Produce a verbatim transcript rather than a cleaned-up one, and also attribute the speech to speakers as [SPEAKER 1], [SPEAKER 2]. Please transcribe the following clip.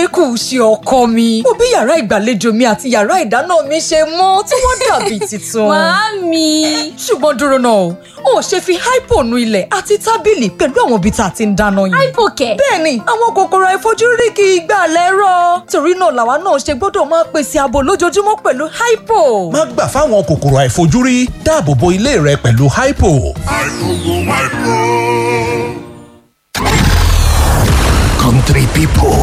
[SPEAKER 1] kò ṣe ọkọ mi. Mo bí yàrá ìgbàlejò mi àti yàrá ìdáná mi ṣe mọ́ tí wọ́n dàbí tuntun.
[SPEAKER 2] Màámi.
[SPEAKER 1] Ṣùgbọ́n dúró náà, o ṣe fi hypo nu ilẹ̀ àti tábìlì pẹ̀lú àwọn ibi tá a ti ń dáná yìí.
[SPEAKER 2] Hypo kẹ̀.
[SPEAKER 1] Bẹ́ẹ̀ni, àwọn kòkòrò àìfojúrí kì í gbà lẹ́rọ̀. Torí náà làwa náà ṣe gbọ́dọ̀ máa pèsè ààbò lójoojúmọ́ pẹ̀lú hypo.
[SPEAKER 3] Má gbà fáwọn kòkòrò àìfojúrí, dáàbò bo ilé rẹ pẹ̀lú hypo.
[SPEAKER 4] Country people.